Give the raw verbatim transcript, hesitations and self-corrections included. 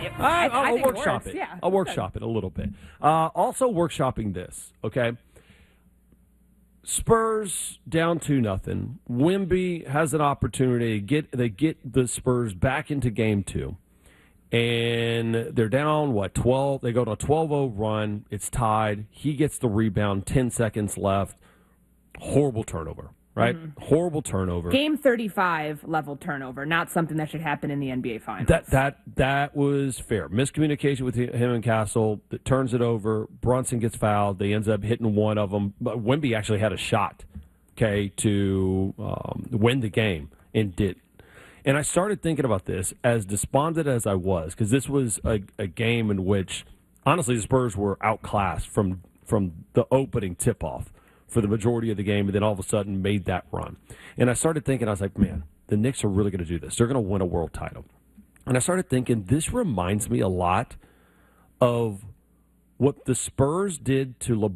It, I, I, I I'll think workshop it. it. Yeah, I'll workshop it a little bit. Uh, also workshopping this, okay? Spurs down two nothing. Wemby has an opportunity to get they get the Spurs back into game two. And they're down, what, twelve? They go to a twelve oh run. It's tied. He gets the rebound, ten seconds left. Horrible turnover, right? Mm-hmm. Horrible turnover. Game thirty-five level turnover, not something that should happen in the N B A Finals. That that that was fair. Miscommunication with him and Castle that turns it over. Brunson gets fouled. They ends up hitting one of them. But Wemby actually had a shot, okay, to um, win the game and did. And I started thinking about this as despondent as I was, because this was a, a game in which, honestly, the Spurs were outclassed from from the opening tip-off for the majority of the game, and then all of a sudden made that run. And I started thinking, I was like, man, the Knicks are really going to do this. They're going to win a world title. And I started thinking, this reminds me a lot of what the Spurs did to LeBron.